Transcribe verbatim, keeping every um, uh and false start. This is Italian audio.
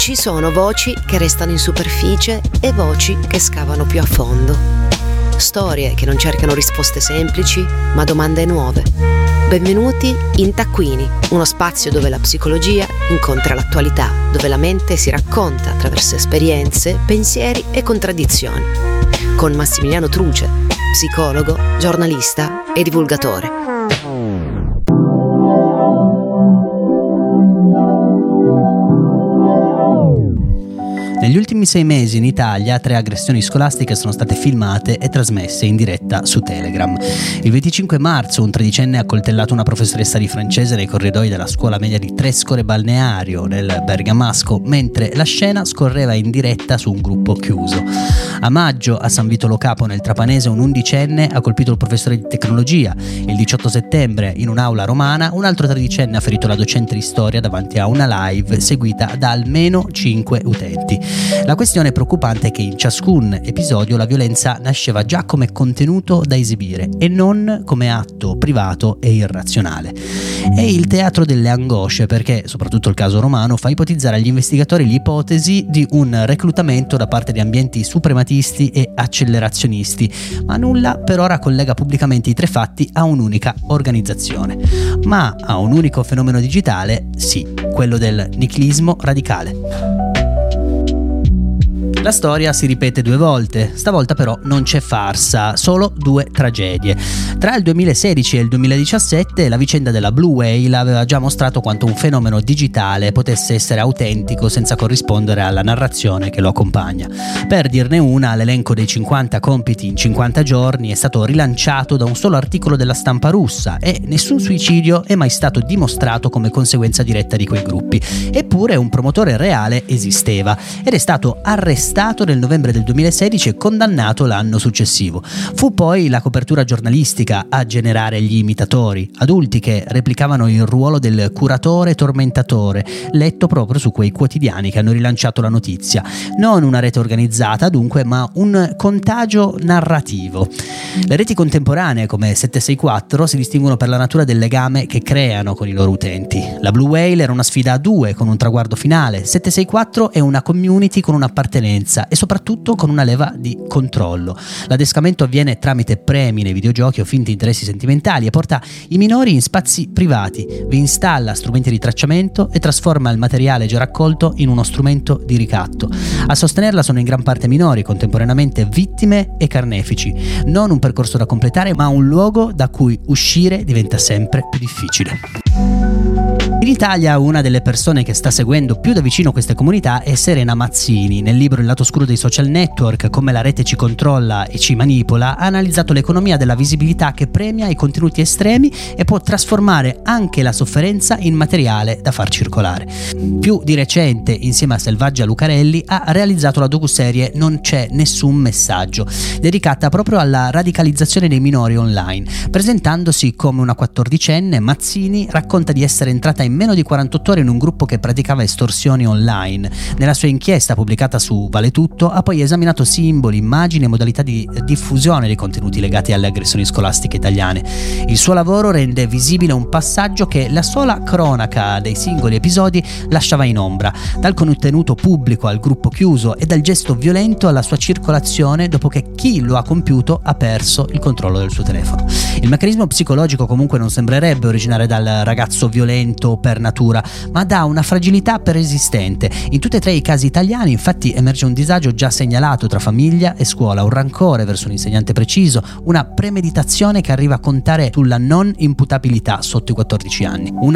Ci sono voci che restano in superficie e voci che scavano più a fondo. Storie che non cercano risposte semplici, ma domande nuove. Benvenuti in Taccuini, uno spazio dove la psicologia incontra l'attualità, dove la mente si racconta attraverso esperienze, pensieri e contraddizioni. Con Massimiliano Truce, psicologo, giornalista e divulgatore. Negli ultimi sei mesi in Italia tre aggressioni scolastiche sono state filmate e trasmesse in diretta su Telegram. Il venticinque marzo un tredicenne ha accoltellato una professoressa di francese nei corridoi della scuola media di Trescore Balneario nel Bergamasco, mentre la scena scorreva in diretta su un gruppo chiuso. A maggio a San Vito Lo Capo nel Trapanese un undicenne ha colpito il professore di tecnologia. Il diciotto settembre in un'aula romana un altro tredicenne ha ferito la docente di storia davanti a una live seguita da almeno cinque utenti. La questione preoccupante è che in ciascun episodio la violenza nasceva già come contenuto da esibire e non come atto privato e irrazionale. È il teatro delle angosce perché, soprattutto il caso romano, fa ipotizzare agli investigatori l'ipotesi di un reclutamento da parte di ambienti suprematisti e accelerazionisti, ma nulla per ora collega pubblicamente i tre fatti a un'unica organizzazione. Ma a un unico fenomeno digitale, sì, quello del nichilismo radicale. La storia si ripete due volte, stavolta però non c'è farsa, solo due tragedie. Tra il duemilasedici e il duemiladiciassette la vicenda della Blue Whale aveva già mostrato quanto un fenomeno digitale potesse essere autentico senza corrispondere alla narrazione che lo accompagna. Per dirne una, l'elenco dei cinquanta compiti in cinquanta giorni è stato rilanciato da un solo articolo della stampa russa e nessun suicidio è mai stato dimostrato come conseguenza diretta di quei gruppi. Eppure un promotore reale esisteva ed è stato arrestato nel novembre del duemilasedici e condannato l'anno successivo. Fu poi la copertura giornalistica a generare gli imitatori, adulti che replicavano il ruolo del curatore tormentatore, letto proprio su quei quotidiani che hanno rilanciato la notizia. Non una rete organizzata dunque, ma un contagio narrativo. Le reti contemporanee come sette sei quattro si distinguono per la natura del legame che creano con i loro utenti. La Blue Whale era una sfida a due con un traguardo finale, sette sei quattro è una community con un'appartenenza e soprattutto con una leva di controllo. L'adescamento avviene tramite premi nei videogiochi o finti interessi sentimentali e porta i minori in spazi privati, vi installa strumenti di tracciamento e trasforma il materiale già raccolto in uno strumento di ricatto. A sostenerla sono in gran parte minori, contemporaneamente vittime e carnefici. Non un percorso da completare, ma un luogo da cui uscire diventa sempre più difficile. In Italia una delle persone che sta seguendo più da vicino queste comunità è Serena Mazzini. Nel libro Il lato oscuro dei social network, come la rete ci controlla e ci manipola, ha analizzato l'economia della visibilità che premia i contenuti estremi e può trasformare anche la sofferenza in materiale da far circolare. Più di recente, insieme a Selvaggia Lucarelli, ha realizzato la docuserie Non c'è nessun messaggio, dedicata proprio alla radicalizzazione dei minori online. Presentandosi come una quattordicenne, Mazzini racconta di essere entrata in meno di quarantotto ore in un gruppo che praticava estorsioni online. Nella sua inchiesta pubblicata su Vale Tutto ha poi esaminato simboli, immagini e modalità di diffusione dei contenuti legati alle aggressioni scolastiche italiane. Il suo lavoro rende visibile un passaggio che la sola cronaca dei singoli episodi lasciava in ombra, dal contenuto pubblico al gruppo chiuso e dal gesto violento alla sua circolazione dopo che chi lo ha compiuto ha perso il controllo del suo telefono. Il meccanismo psicologico comunque non sembrerebbe originare dal ragazzo violento per natura, ma da una fragilità preesistente. In tutti e tre i casi italiani infatti emerge un disagio già segnalato tra famiglia e scuola, un rancore verso un insegnante preciso, una premeditazione che arriva a contare sulla non imputabilità sotto i quattordici anni. Una